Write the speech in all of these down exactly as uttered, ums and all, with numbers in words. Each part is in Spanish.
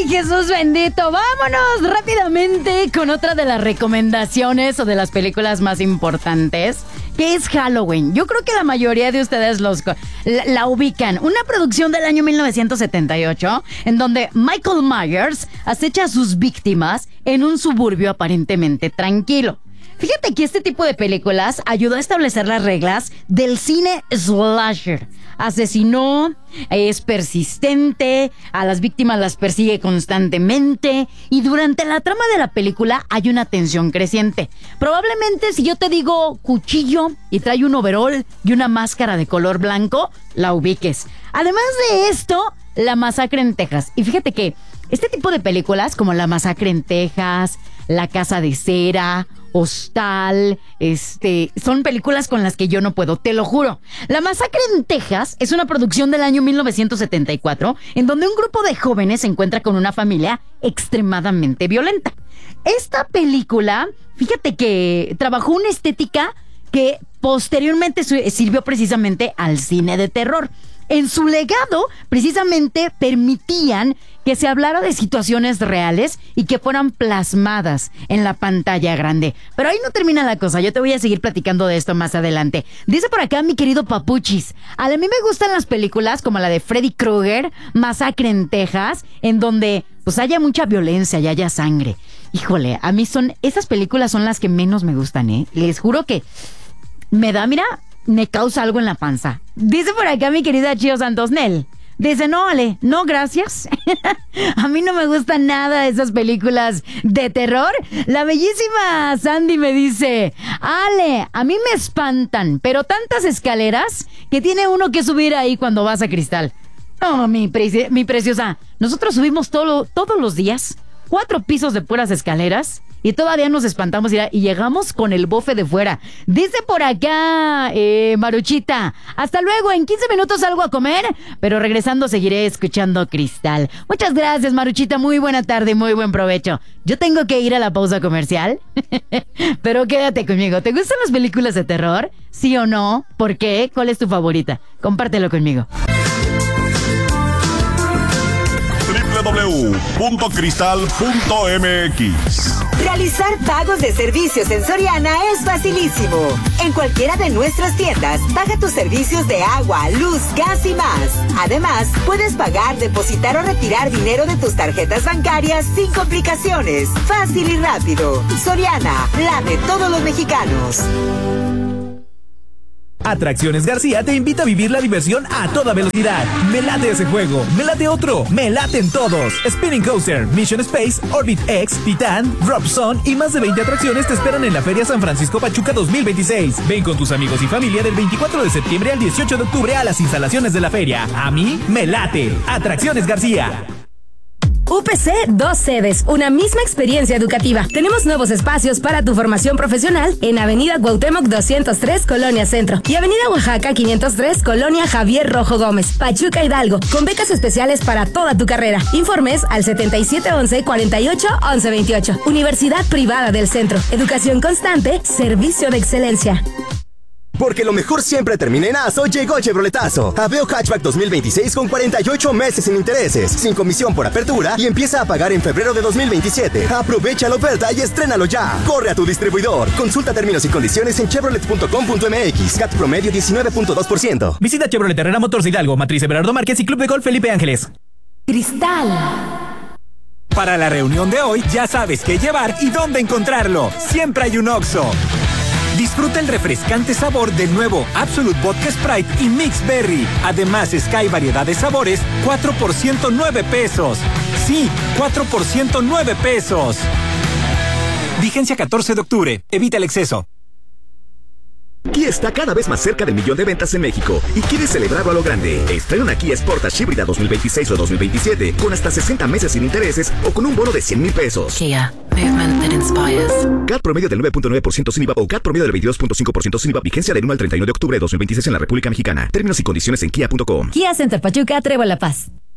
¡Ay, Jesús bendito! Vámonos rápidamente con otra de las recomendaciones o de las películas más importantes, que es Halloween. Yo creo que la mayoría de ustedes los, la, la ubican. Una producción del año mil novecientos setenta y ocho, en donde Michael Myers acecha a sus víctimas en un suburbio aparentemente tranquilo. Fíjate que este tipo de películas ayudó a establecer las reglas del cine slasher. Asesinó, es persistente, a las víctimas las persigue constantemente y durante la trama de la película hay una tensión creciente. Probablemente si yo te digo cuchillo y trae un overol y una máscara de color blanco, la ubiques. Además de esto, La Masacre en Texas. Y fíjate que este tipo de películas como La Masacre en Texas, La Casa de Cera, Hostal, este, son películas con las que yo no puedo, te lo juro. La Masacre en Texas es una producción del año mil novecientos setenta y cuatro, en donde un grupo de jóvenes se encuentra con una familia extremadamente violenta. Esta película, fíjate que trabajó una estética que posteriormente sirvió precisamente al cine de terror. En su legado, precisamente, permitían que se hablara de situaciones reales y que fueran plasmadas en la pantalla grande. Pero ahí no termina la cosa, yo te voy a seguir platicando de esto más adelante. Dice por acá mi querido Papuchis, a mí me gustan las películas como la de Freddy Krueger, Masacre en Texas, en donde pues haya mucha violencia y haya sangre. Híjole, a mí son, esas películas son las que menos me gustan, ¿eh? Les juro que me da, mira... me causa algo en la panza. Dice por acá mi querida Chio Santos Nel. Dice, no, Ale, no, gracias. A mí no me gustan nada esas películas de terror. La bellísima Sandy me dice, Ale, a mí me espantan, pero tantas escaleras que tiene uno que subir ahí cuando vas a Cristal. Oh, mi, preci- mi preciosa, nosotros subimos todo, todos los días cuatro pisos de puras escaleras y todavía nos espantamos y, y llegamos con el bofe de fuera. Dice por acá eh, Maruchita, hasta luego, en quince minutos salgo a comer, pero regresando seguiré escuchando Cristal. Muchas gracias, Maruchita, muy buena tarde, muy buen provecho. Yo tengo que ir a la pausa comercial, pero quédate conmigo. ¿Te gustan las películas de terror? ¿Sí o no? ¿Por qué? ¿Cuál es tu favorita? Compártelo conmigo. doble u doble u doble u punto cristal punto m x. Realizar pagos de servicios en Soriana es facilísimo. En cualquiera de nuestras tiendas, paga tus servicios de agua, luz, gas y más. Además, puedes pagar, depositar o retirar dinero de tus tarjetas bancarias sin complicaciones. Fácil y rápido. Soriana, la de todos los mexicanos. Atracciones García te invita a vivir la diversión a toda velocidad. Me late ese juego, me late otro, me laten todos. Spinning Coaster, Mission Space, Orbit X, Titan, Drop Zone y más de veinte atracciones te esperan en la Feria San Francisco Pachuca dos mil veintiséis. Ven con tus amigos y familia del veinticuatro de septiembre al dieciocho de octubre a las instalaciones de la feria. A mí me late. Atracciones García. U P C, dos sedes, una misma experiencia educativa. Tenemos nuevos espacios para tu formación profesional en Avenida Cuauhtémoc doscientos tres, Colonia Centro, y Avenida Oaxaca quinientos tres, Colonia Javier Rojo Gómez, Pachuca Hidalgo, con becas especiales para toda tu carrera. Informes al setenta y siete once, cuarenta y ocho, once veintiocho. Universidad Privada del Centro. Educación constante, servicio de excelencia. Porque lo mejor siempre termina en Aso, llegó Chevroletazo. Aveo Hatchback dos mil veintiséis con cuarenta y ocho meses sin intereses, sin comisión por apertura y empieza a pagar en febrero de dos mil veintisiete. Aprovecha la oferta y estrénalo ya. Corre a tu distribuidor. Consulta términos y condiciones en chevrolet punto com punto m x. C A T promedio diecinueve punto dos por ciento. Visita Chevrolet Herrera Motors Hidalgo, Matriz Everardo Márquez y Club de Golf Felipe Ángeles. Cristal. Para la reunión de hoy ya sabes qué llevar y dónde encontrarlo. Siempre hay un Oxxo. Disfruta el refrescante sabor del nuevo Absolut Vodka Sprite y Mix Berry. Además, Sky variedad de sabores, cuatro por ciento nueve pesos. Sí, cuatro por ciento nueve pesos. Vigencia catorce de octubre. Evita el exceso. Kia está cada vez más cerca del millón de ventas en México y quiere celebrarlo a lo grande. Estrena una Kia Sportage híbrida dos mil veintiséis o dos mil veintisiete con hasta sesenta meses sin intereses o con un bono de cien mil pesos. Kia, movement that inspires. C A T promedio del nueve punto nueve por ciento sin I V A o C A T promedio del veintidós punto cinco por ciento sin I V A. Vigencia del uno al treinta y uno de octubre de dos mil veintiséis en la República Mexicana. Términos y condiciones en kia punto com. Kia Center Pachuca, Trébol La Paz.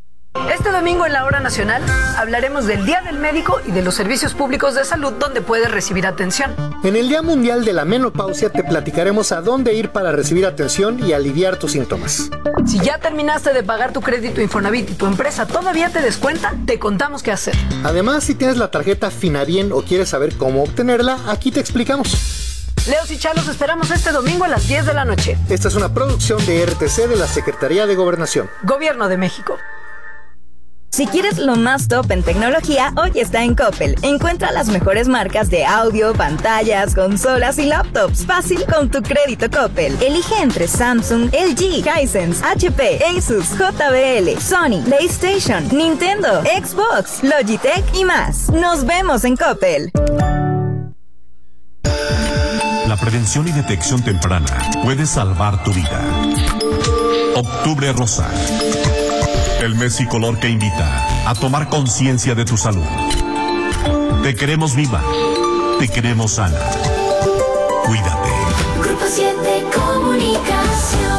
Este domingo en la Hora Nacional hablaremos del Día del Médico y de los servicios públicos de salud donde puedes recibir atención. En el Día Mundial de la Menopausia te platicaremos a dónde ir para recibir atención y aliviar tus síntomas. Si ya terminaste de pagar tu crédito Infonavit y tu empresa todavía te descuenta, te contamos qué hacer. Además, si tienes la tarjeta Finabien o quieres saber cómo obtenerla, aquí te explicamos. Leos y Chalos esperamos este domingo a las diez de la noche. Esta es una producción de R T C de la Secretaría de Gobernación. Gobierno de México. Si quieres lo más top en tecnología, hoy está en Coppel. Encuentra las mejores marcas de audio, pantallas, consolas y laptops. Fácil con tu crédito Coppel. Elige entre Samsung, L G, Hisense, H P, Asus, J B L, Sony, PlayStation, Nintendo, Xbox, Logitech y más. Nos vemos en Coppel. La prevención y detección temprana puede salvar tu vida. Octubre Rosa. El mes y color que invita a tomar conciencia de tu salud. Te queremos viva. Te queremos sana. Cuídate. Grupo siete Comunicación.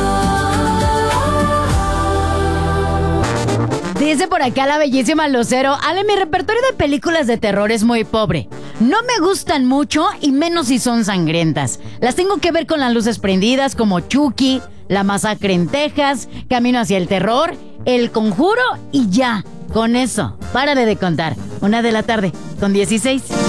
Dice por acá la bellísima Lucero: Ale, mi repertorio de películas de terror es muy pobre. No me gustan mucho y menos si son sangrientas. Las tengo que ver con las luces prendidas, como Chucky, La Masacre en Texas, Camino hacia el Terror, El Conjuro y ya. Con eso, párale de contar. Una de la tarde, con dieciséis.